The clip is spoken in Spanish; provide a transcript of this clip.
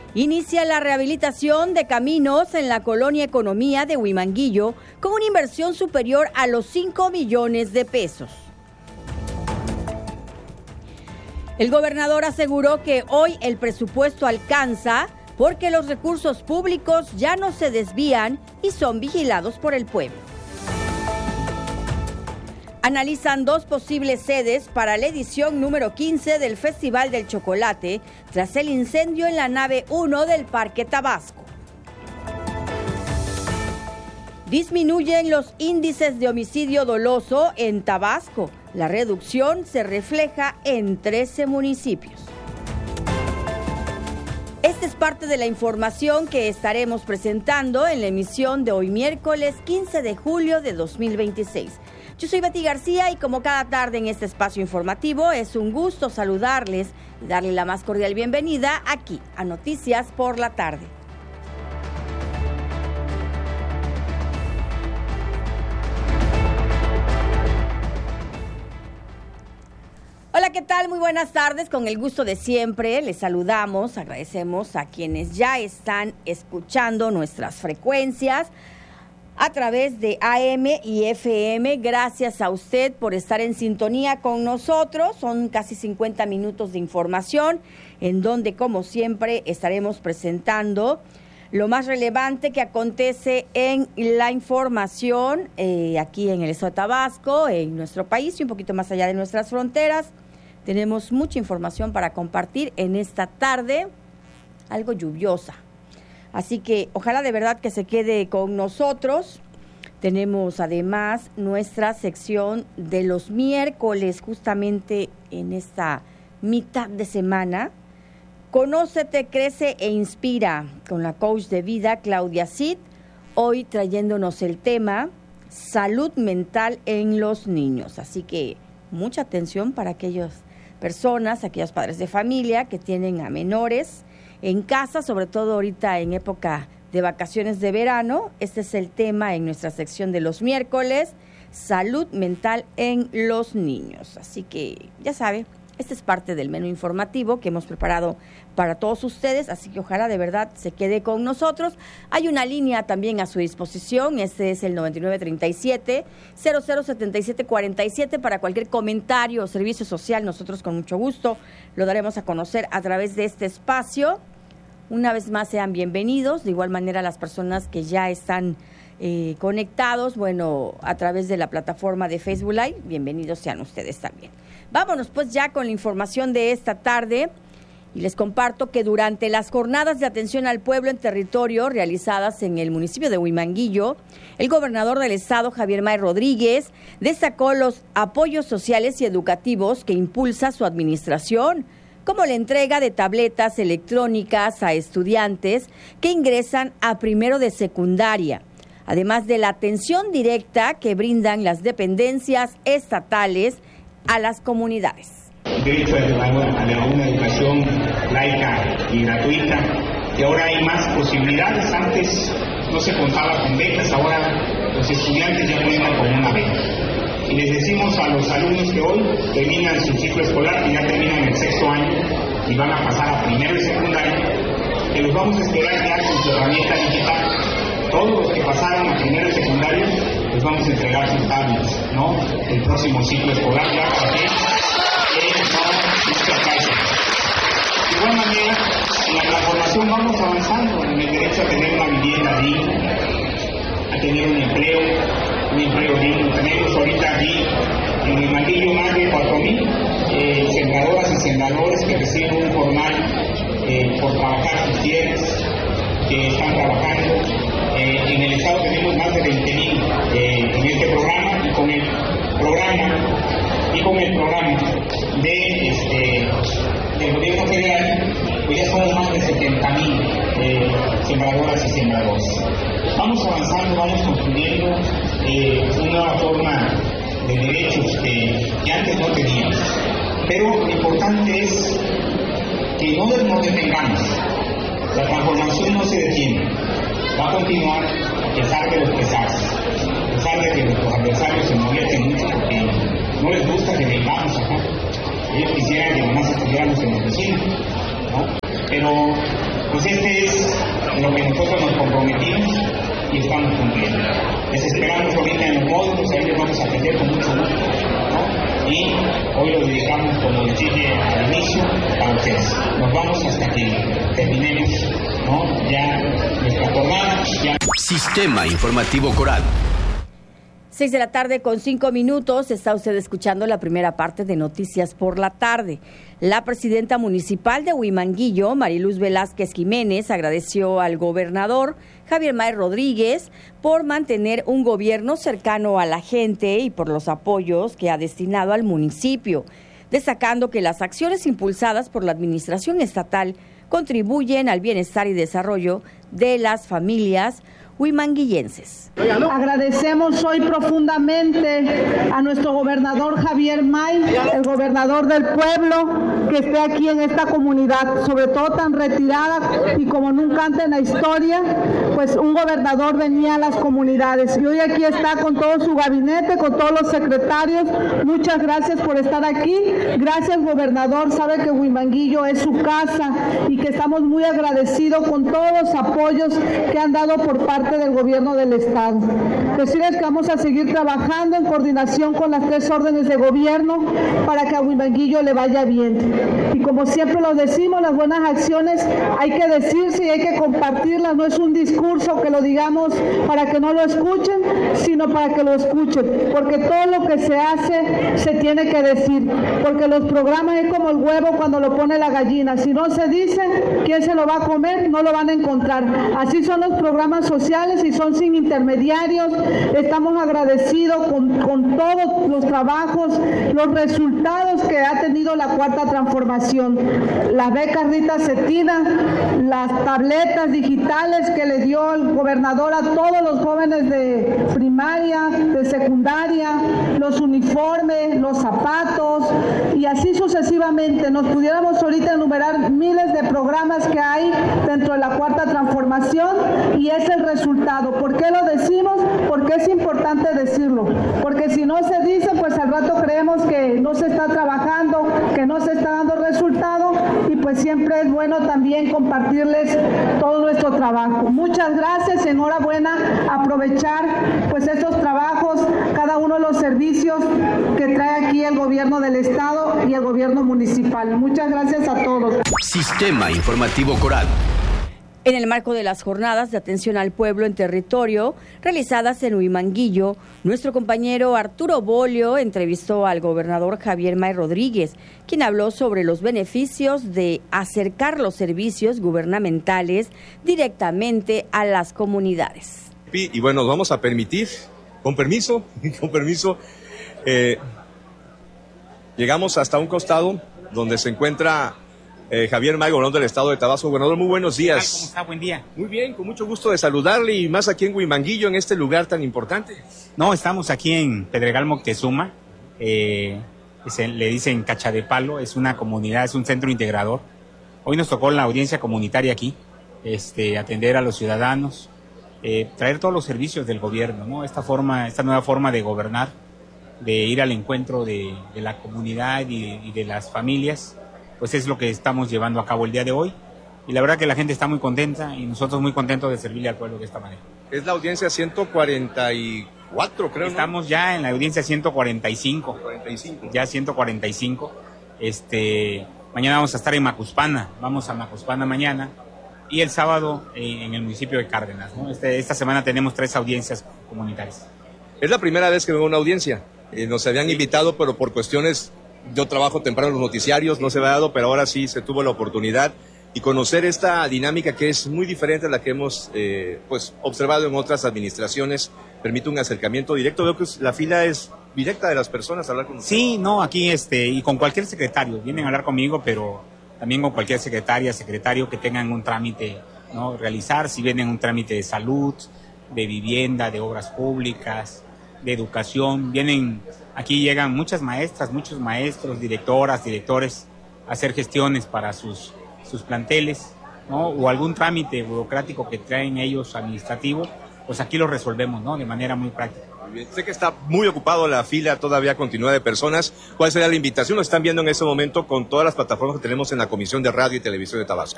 Inicia la rehabilitación de caminos en la colonia Economía de Huimanguillo con una inversión superior a los 5 millones de pesos. El gobernador aseguró que hoy el presupuesto alcanza porque los recursos públicos ya no se desvían y son vigilados por el pueblo. Analizan 2 posibles sedes para la edición número 15 del Festival del Chocolate tras el incendio en la nave 1 del Parque Tabasco. Disminuyen los índices de homicidio doloso en Tabasco. La reducción se refleja en 13 municipios. Esta es parte de la información que estaremos presentando en la emisión de hoy miércoles 15 de julio de 2026. Yo soy Betty García y como cada tarde en este espacio informativo es un gusto saludarles y darle la más cordial bienvenida aquí a Noticias por la Tarde. Hola, ¿qué tal? Muy buenas tardes. Con el gusto de siempre les saludamos, agradecemos a quienes ya están escuchando nuestras frecuencias a través de AM y FM. Gracias a usted por estar en sintonía con nosotros. Son casi 50 minutos de información en donde, como siempre, estaremos presentando lo más relevante que acontece en la información aquí en el estado de Tabasco, en nuestro país y un poquito más allá de nuestras fronteras. Tenemos mucha información para compartir en esta tarde, algo lluviosa. Así que ojalá de verdad que se quede con nosotros. Tenemos además nuestra sección de los miércoles, justamente en esta mitad de semana. Conócete, crece e inspira con la coach de vida Claudia Cid. Hoy trayéndonos el tema salud mental en los niños. Así que mucha atención para aquellas personas, aquellos padres de familia que tienen a menores en casa, sobre todo ahorita en época de vacaciones de verano. Este es el tema en nuestra sección de los miércoles, salud mental en los niños. Así que ya sabe, este es parte del menú informativo que hemos preparado para todos ustedes, así que ojalá de verdad se quede con nosotros. Hay una línea también a su disposición, este es el 9937-007747 para cualquier comentario o servicio social. Nosotros con mucho gusto lo daremos a conocer a través de este espacio. Una vez más sean bienvenidos, de igual manera las personas que ya están conectados, bueno, a través de la plataforma de Facebook Live, bienvenidos sean ustedes también. Vámonos pues ya con la información de esta tarde y les comparto que durante las jornadas de atención al pueblo en territorio realizadas en el municipio de Huimanguillo, el gobernador del estado, Javier May Rodríguez, destacó los apoyos sociales y educativos que impulsa su administración, como la entrega de tabletas electrónicas a estudiantes que ingresan a primero de secundaria, además de la atención directa que brindan las dependencias estatales a las comunidades. Derecho a una educación laica y gratuita, que ahora hay más posibilidades. Antes no se contaba con becas, ahora los estudiantes ya cuentan con una beca. Y les decimos a los alumnos que hoy terminan su ciclo escolar, que ya terminan el 6º año y van a pasar a primero de secundaria, que los vamos a esperar ya con su herramienta digital. Todos los que pasaron a primero de secundaria les vamos a entregar sus tablets, ¿no? El próximo ciclo escolar ya para que no se acasen. De igual manera, en la transformación vamos avanzando en el derecho a tener una vivienda digna, a tener un empleo digno. Tenemos ahorita aquí en el Huimanguillo más de 4,000 sembradoras y sembradores que reciben un formal por trabajar sus tierras, que están trabajando. En el estado tenemos más de 20,000 en este programa y con el programa del gobierno federal, pues ya somos más de 70,000 sembradoras y sembradores. Vamos avanzando, vamos construyendo una nueva forma de derechos que antes no teníamos. Pero lo importante es que no nos detengamos. La transformación no se detiene. Va a continuar a pesar de los pesares, a pesar de que nuestros adversarios se molesten mucho porque no les gusta que vengamos acá. Ellos quisieran que nomás estuviéramos en la oficina, ¿no? Pero pues este es lo que nosotros nos comprometimos y estamos cumpliendo. Les esperamos ahorita en los módulos, ahí les vamos a atender con mucho gusto, ¿no? Y hoy lo dedicamos, como les dije al inicio, a ustedes. Nos vamos hasta que terminemos, ¿no?, ya nuestra jornada. Sistema Informativo Coral. 6 de la tarde con 5 minutos, está usted escuchando la primera parte de Noticias por la Tarde. La presidenta municipal de Huimanguillo, Mariluz Velázquez Jiménez, agradeció al gobernador Javier May Rodríguez por mantener un gobierno cercano a la gente y por los apoyos que ha destinado al municipio, destacando que las acciones impulsadas por la administración estatal contribuyen al bienestar y desarrollo de las familias huimanguillenses. Agradecemos hoy profundamente a nuestro gobernador Javier May, el gobernador del pueblo, que esté aquí en esta comunidad, sobre todo tan retirada y como nunca antes en la historia, pues un gobernador venía a las comunidades y hoy aquí está con todo su gabinete, con todos los secretarios. Muchas gracias por estar aquí. Gracias, gobernador. Sabe que Huimanguillo es su casa y que estamos muy agradecidos con todos los apoyos que han dado por parte del gobierno del estado. Decirles que vamos a seguir trabajando en coordinación con las 3 órdenes de gobierno para que a Huimanguillo le vaya bien. Y como siempre lo decimos, las buenas acciones hay que decirse y hay que compartirlas. No es un discurso que lo digamos para que no lo escuchen, sino para que lo escuchen, porque todo lo que se hace se tiene que decir, porque los programas es como el huevo cuando lo pone la gallina. Si no se dice quién se lo va a comer, no lo van a encontrar. Así son los programas sociales y son sin intermediarios. Estamos agradecidos con todos los trabajos, los resultados que ha tenido la Cuarta Transformación. Las becas Rita Cetina, las tabletas digitales que le dio el gobernador a todos los jóvenes de primaria, de secundaria, los uniformes, los zapatos y así sucesivamente. Nos pudiéramos ahorita enumerar miles de programas que hay dentro de la Cuarta Transformación y es el resultado. ¿Por qué lo decimos? Porque es importante decirlo. Porque si no se dice, pues al rato creemos que no se está trabajando, que no se está dando resultado y pues siempre es bueno también compartirles todo nuestro trabajo. Muchas gracias, enhorabuena, aprovechar pues estos trabajos, cada uno de los servicios que trae aquí el gobierno del estado y el gobierno municipal. Muchas gracias a todos. Sistema Informativo Coral. En el marco de las jornadas de atención al pueblo en territorio realizadas en Huimanguillo, nuestro compañero Arturo Bolio entrevistó al gobernador Javier May Rodríguez, quien habló sobre los beneficios de acercar los servicios gubernamentales directamente a las comunidades. Y bueno, nos vamos a permitir, con permiso, llegamos hasta un costado donde se encuentra Javier May, gobernador del estado de Tabasco. Gobernador, muy buenos días. ¿Cómo está? Buen día. Muy bien, con mucho gusto de saludarle y más aquí en Huimanguillo, en este lugar tan importante. No, estamos aquí en Pedregal Moctezuma, le dicen Cacha de Palo, es una comunidad, es un centro integrador. Hoy nos tocó la audiencia comunitaria aquí, atender a los ciudadanos, traer todos los servicios del gobierno, ¿no? Esta nueva forma de gobernar, de ir al encuentro de la comunidad y de las familias, pues es lo que estamos llevando a cabo el día de hoy. Y la verdad que la gente está muy contenta y nosotros muy contentos de servirle al pueblo de esta manera. Es la audiencia 144, creo, ¿no? Estamos ya en la audiencia 145. 45. Ya 145. Mañana vamos a estar en Macuspana. Vamos a Macuspana mañana. Y el sábado en el municipio de Cárdenas, ¿no? Esta semana tenemos 3 audiencias comunitarias. Es la primera vez que vengo a una audiencia. Nos habían invitado, pero por cuestiones... Yo trabajo temprano en los noticiarios, no se me ha dado, pero ahora sí se tuvo la oportunidad y conocer esta dinámica que es muy diferente a la que hemos observado en otras administraciones. Permite un acercamiento directo. Veo que la fila es directa de las personas a hablar con ustedes. Sí, no, aquí y con cualquier secretario. Vienen a hablar conmigo, pero también con cualquier secretario que tengan un trámite, ¿no?, realizar. Si vienen un trámite de salud, de vivienda, de obras públicas, de educación, aquí llegan muchas maestras, muchos maestros, directoras, directores a hacer gestiones para sus planteles, ¿no?, o algún trámite burocrático que traen ellos administrativo, pues aquí lo resolvemos, ¿no?, de manera muy práctica. Muy bien. Sé que está muy ocupado la fila, todavía continúa de personas. ¿Cuál sería la invitación? Lo están viendo en este momento con todas las plataformas que tenemos en la Comisión de Radio y Televisión de Tabasco.